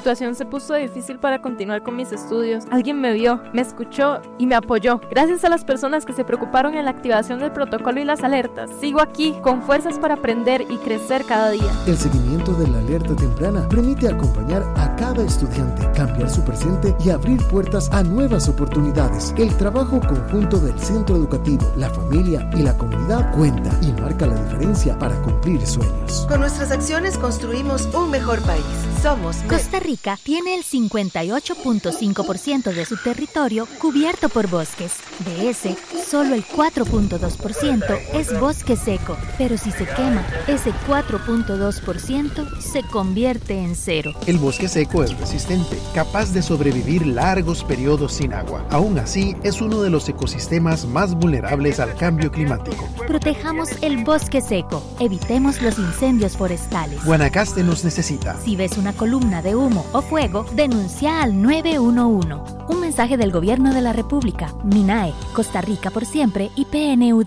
situación se puso difícil para continuar con mis estudios. Alguien me vio, me escuchó y me apoyó. Gracias a las personas que se preocuparon en la activación del protocolo y las alertas, sigo aquí con fuerzas para aprender y crecer cada día. El seguimiento de la alerta temprana permite acompañar a cada estudiante, cambiar su presente y abrir puertas a nuevas oportunidades. El trabajo conjunto del centro educativo, la familia y la comunidad cuenta y marca la diferencia para cumplir sueños. Con nuestras acciones construimos un mejor país. Somos Costa Rica tiene el 58.5% de su territorio cubierto por bosques. De ese, solo el 4.2% es bosque seco, pero si se quema, ese 4.2% se convierte en cero. El bosque seco es resistente, capaz de sobrevivir largos periodos sin agua. Aún así, es uno de los ecosistemas más vulnerables al cambio climático. Protejamos el bosque seco, evitemos los incendios forestales. Guanacaste nos necesita. Si ves una columna de humo o fuego, denuncia al 911. Un mensaje del Gobierno de la República, MINAE, Costa Rica por siempre y PNUD.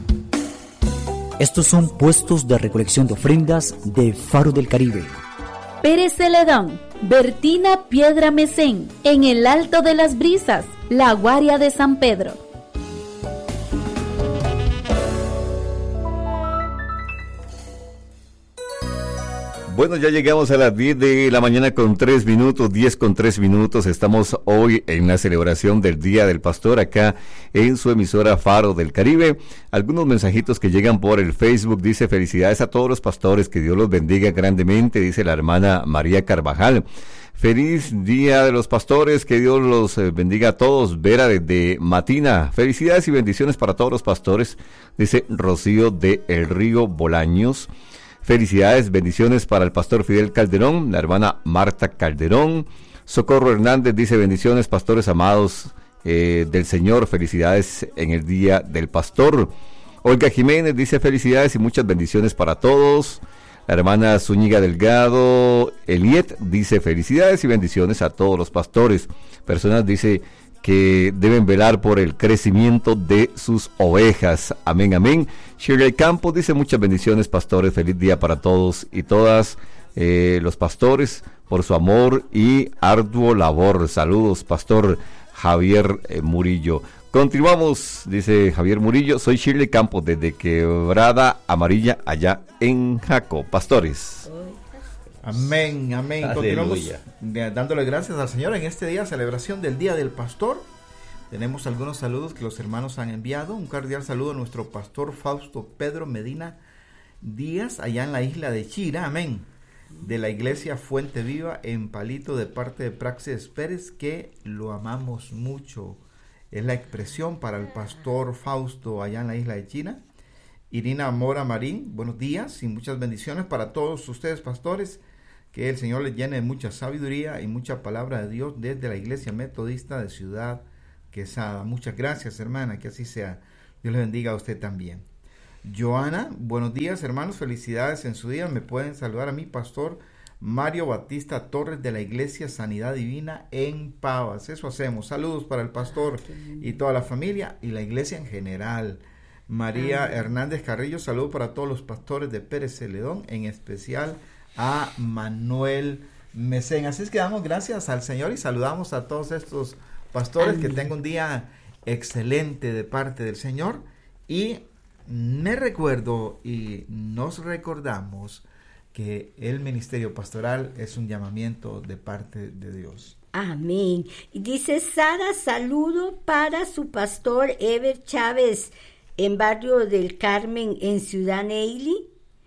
Estos son puestos de recolección de ofrendas de Faro del Caribe. Pérez Celedón, Bertina Piedra Mesén, en el Alto de las Brisas, La Guaria de San Pedro. Bueno, ya llegamos a las 10 de la mañana con 3 minutos, 10 con 3 minutos. Estamos hoy en la celebración del Día del Pastor acá en su emisora Faro del Caribe. Algunos mensajitos que llegan por el Facebook. Dice: felicidades a todos los pastores, que Dios los bendiga grandemente, dice la hermana María Carvajal. Feliz Día de los Pastores, que Dios los bendiga a todos. Vera desde Matina, felicidades y bendiciones para todos los pastores, dice Rocío de El Río Bolaños. Felicidades, bendiciones para el pastor Fidel Calderón, la hermana Marta Calderón. Socorro Hernández dice: bendiciones, pastores amados del Señor, felicidades en el Día del Pastor. Olga Jiménez dice: felicidades y muchas bendiciones para todos. La hermana Zúñiga Delgado Eliet dice: felicidades y bendiciones a todos los pastores. Personas, dice, que deben velar por el crecimiento de sus ovejas. Amén, amén. Shirley Campos dice: muchas bendiciones, pastores, feliz día para todos y todas los pastores por su amor y arduo labor. Saludos, pastor Javier Murillo. Continuamos, dice Javier Murillo: soy Shirley Campos desde Quebrada Amarilla, allá en Jaco. Pastores. Amén, amén. Aleluya. Continuamos dándole gracias al Señor en este día, celebración del Día del Pastor. Tenemos algunos saludos que los hermanos han enviado. Un cordial saludo a nuestro pastor Fausto Pedro Medina Díaz, allá en la isla de Chira, amén, de la iglesia Fuente Viva en Palito, de parte de Praxis Pérez, que lo amamos mucho. Es la expresión para el pastor Fausto allá en la isla de Chira. Irina Mora Marín, buenos días y muchas bendiciones para todos ustedes, pastores. Que el Señor les llene de mucha sabiduría y mucha palabra de Dios desde la Iglesia Metodista de Ciudad Quesada. Muchas gracias, hermana, que así sea. Dios les bendiga a usted también. Joana, buenos días, hermanos, felicidades en su día. Me pueden saludar a mi pastor Mario Batista Torres de la Iglesia Sanidad Divina en Pavas. Eso hacemos. Saludos para el pastor y toda la familia y la iglesia en general. María Hernández Carrillo, saludo para todos los pastores de Pérez Celedón, en especial a Manuel Mesén. Así es que damos gracias al Señor y saludamos a todos estos pastores. Amén. Que tengan un día excelente de parte del Señor. Y me recuerdo y nos recordamos que el ministerio pastoral es un llamamiento de parte de Dios. Amén. Y dice Sara: saludo para su pastor Ever Chávez en Barrio del Carmen en Ciudad Neily.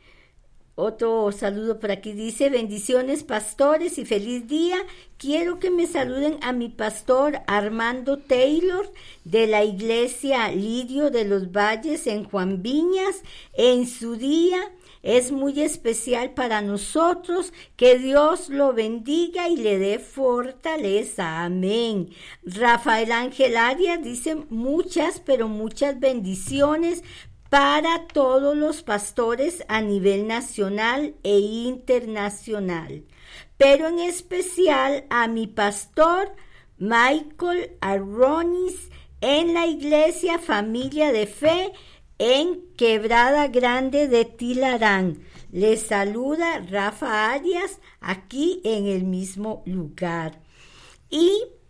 Otro saludo por aquí, dice: bendiciones, pastores, y feliz día. Quiero que me saluden a mi pastor Armando Taylor de la iglesia Lirio de los Valles en Juan Viñas. En su día es muy especial para nosotros. Que Dios lo bendiga y le dé fortaleza. Amén. Rafael Ángel Arias dice: muchas, pero muchas bendiciones para todos los pastores a nivel nacional e internacional, pero en especial a mi pastor Michael Arronis en la iglesia Familia de Fe en Quebrada Grande de Tilarán. Les saluda Rafa Arias, aquí en el mismo lugar. Y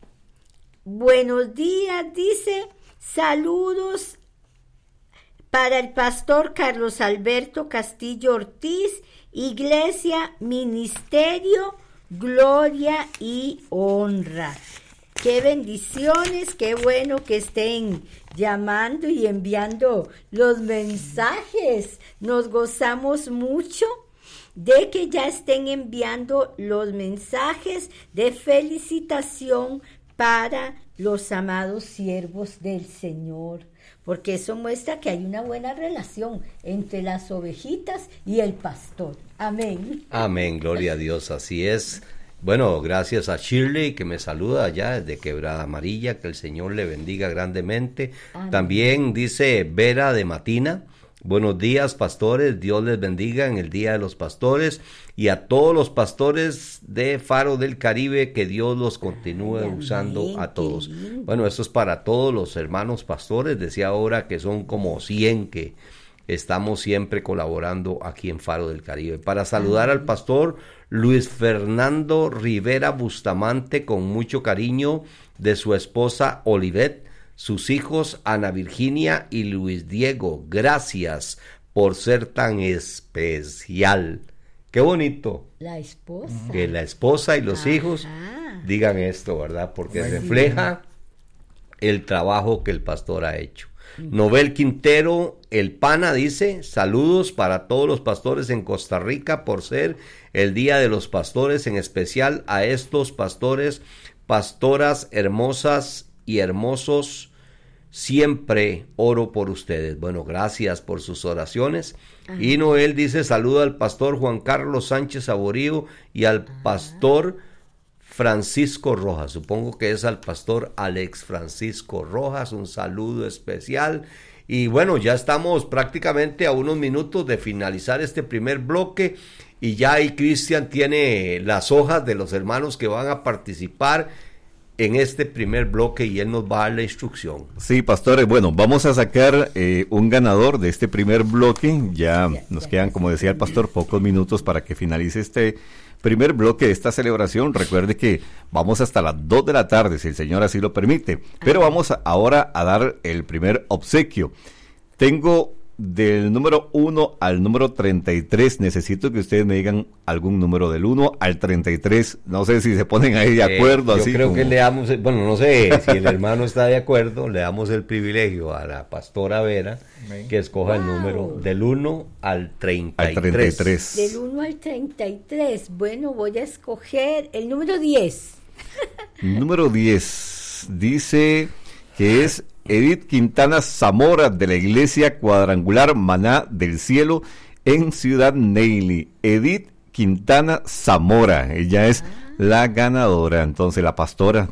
buenos días, dice, saludos para el pastor Carlos Alberto Castillo Ortiz, Iglesia, Ministerio, Gloria y Honra. Qué bendiciones, qué bueno que estén llamando y enviando los mensajes. Nos gozamos mucho de que ya estén enviando los mensajes de felicitación para los amados siervos del Señor, porque eso muestra que hay una buena relación entre las ovejitas y el pastor. Amén. Amén, gloria a Dios, así es. Bueno, gracias a Shirley que me saluda allá desde Quebrada Amarilla, que el Señor le bendiga grandemente. Amén. También dice Vera de Matina, buenos días pastores, Dios les bendiga en el Día de los Pastores y a todos los pastores de Faro del Caribe, que Dios los continúe usando a todos. Bueno, esto es para todos los hermanos pastores, decía ahora que son como 100 que estamos siempre colaborando aquí en Faro del Caribe. Para saludar al pastor Luis Fernando Rivera Bustamante con mucho cariño, de su esposa Olivet, sus hijos Ana Virginia y Luis Diego. Gracias por ser tan especial. Qué bonito. La esposa. Que la esposa y los hijos digan esto, ¿verdad? Porque refleja el trabajo que el pastor ha hecho. Nobel Quintero, el pana, dice, saludos para todos los pastores en Costa Rica por ser el Día de los Pastores, en especial a estos pastores, pastoras hermosas y hermosos, siempre oro por ustedes. Bueno, gracias por sus oraciones. Y Noel dice, saluda al pastor Juan Carlos Sánchez Saborío y al pastor Francisco Rojas, supongo que es al pastor Alex Francisco Rojas, un saludo especial. Y bueno, ya estamos prácticamente a unos minutos de finalizar este primer bloque y ya ahí Cristian tiene las hojas de los hermanos que van a participar en este primer bloque y él nos va a dar la instrucción. Sí, pastores, bueno, vamos a sacar un ganador de este primer bloque. Ya nos quedan, como decía el pastor, pocos minutos para que finalice este primer bloque de esta celebración. Recuerde que vamos hasta las 2 de la tarde, si el Señor así lo permite. Pero vamos ahora a dar el primer obsequio. Tengo del número 1 al número 33. Necesito que ustedes me digan algún número del 1 al 33. No sé si se ponen ahí de acuerdo. Yo así creo como que le damos, bueno, no sé si el hermano está de acuerdo, le damos el privilegio a la pastora Vera que escoja el número del 1 al 33. Al 33. Del 1 al 33. Bueno, voy a escoger el número 10. Número 10. Dice que es Edith Quintana Zamora, de la Iglesia Cuadrangular Maná del Cielo en Ciudad Neily. Edith Quintana Zamora, ella es la ganadora. Entonces la pastora,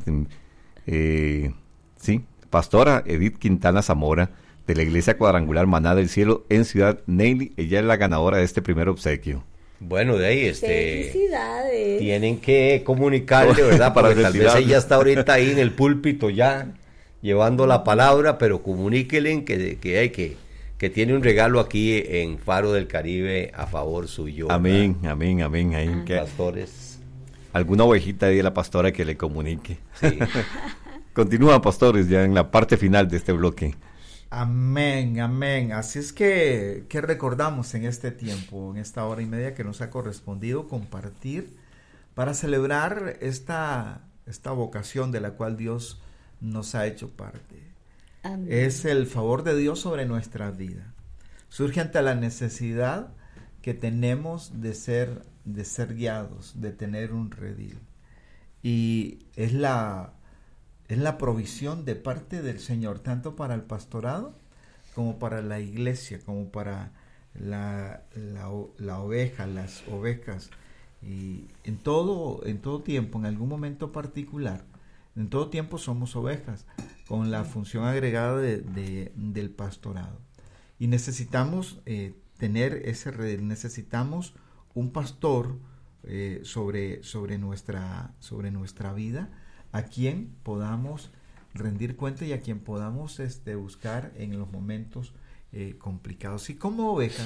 pastora Edith Quintana Zamora, de la Iglesia Cuadrangular Maná del Cielo en Ciudad Neily, ella es la ganadora de este primer obsequio. Bueno, de ahí felicidades. Tienen que comunicarle, ¿verdad? Porque tal vez ella está ahorita ahí en el púlpito ya llevando la palabra, pero comuníquenle que tiene un regalo aquí en Faro del Caribe a favor suyo. Amén, amén, amén. Ahí pastores. Alguna ovejita de la pastora que le comunique. Sí. Continúan, pastores, ya en la parte final de este bloque. Amén, amén. Así es que recordamos en este tiempo, en esta hora y media que nos ha correspondido compartir para celebrar esta vocación de la cual Dios nos ha hecho parte. Amén. Es el favor de Dios sobre nuestra vida. Surge ante la necesidad que tenemos de ser guiados, de tener un redil. Y es la provisión de parte del Señor, tanto para el pastorado como para la iglesia, como para la oveja, las ovejas. Y en todo tiempo, en algún momento particular, en todo tiempo somos ovejas, con la función agregada del pastorado. Y necesitamos tener ese redil, necesitamos un pastor sobre nuestra vida, a quien podamos rendir cuenta y a quien podamos buscar en los momentos complicados. Y como ovejas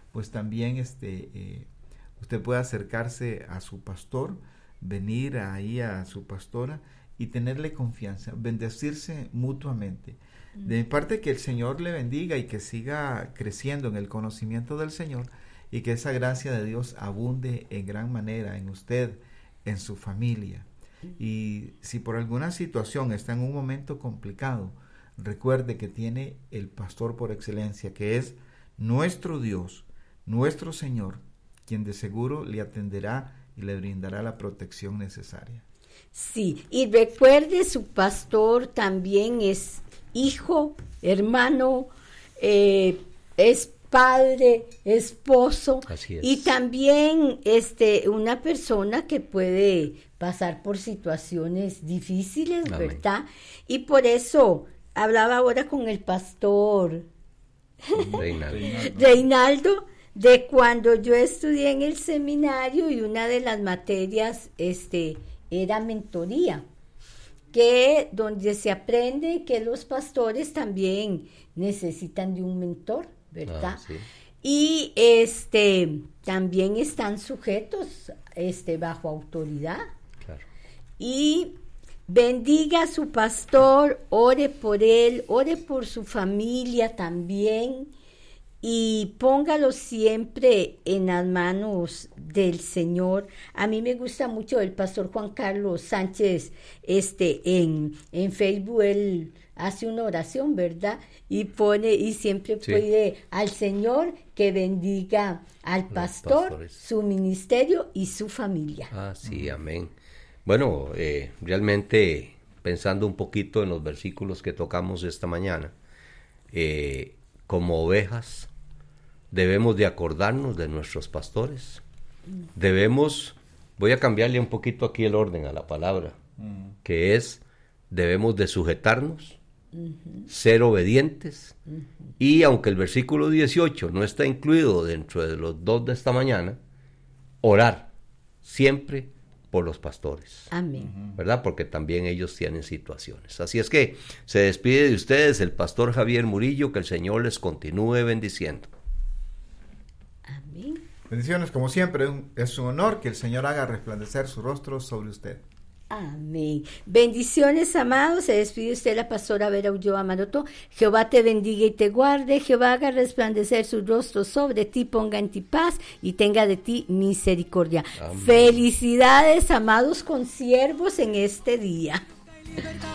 pues también usted puede acercarse a su pastor, venir ahí a su pastora y tenerle confianza, bendecirse mutuamente. De mi parte, que el Señor le bendiga y que siga creciendo en el conocimiento del Señor, y que esa gracia de Dios abunde en gran manera en usted, en su familia. Y si por alguna situación está en un momento complicado, recuerde que tiene el pastor por excelencia, que es nuestro Dios, nuestro Señor, quien de seguro le atenderá y le brindará la protección necesaria. Sí, y recuerde, su pastor también es hijo, hermano, es padre, esposo, y también una persona que puede pasar por situaciones difíciles, amén, ¿verdad? Y por eso hablaba ahora con el pastor Reinaldo, de cuando yo estudié en el seminario, y una de las materias era mentoría, que donde se aprende que los pastores también necesitan de un mentor, ¿verdad? Sí. Y también están sujetos bajo autoridad. Claro. Y bendiga a su pastor, ore por él, ore por su familia también, y póngalo siempre en las manos del Señor. A mí me gusta mucho el pastor Juan Carlos Sánchez, en Facebook él hace una oración, ¿verdad? Y pone, y siempre pide al Señor que bendiga al pastor, su ministerio y su familia. Ah, sí, amén. Bueno, realmente pensando un poquito en los versículos que tocamos esta mañana, como ovejas debemos de acordarnos de nuestros pastores. Voy a cambiarle un poquito aquí el orden a la palabra, que es, debemos de sujetarnos, ser obedientes, y aunque el versículo 18 no está incluido dentro de los 2 de esta mañana, orar siempre por los pastores. Amén. ¿Verdad? Porque también ellos tienen situaciones. Así es que se despide de ustedes el pastor Javier Murillo, que el Señor les continúe bendiciendo. Amén. Bendiciones, como siempre, es un honor que el Señor haga resplandecer su rostro sobre usted. Amén. Bendiciones, amados. Se despide usted la pastora Vera Ulloa Maroto. Jehová te bendiga y te guarde. Jehová haga resplandecer su rostro sobre ti, ponga en ti paz y tenga de ti misericordia. Amén. Felicidades, amados consiervos, en este día.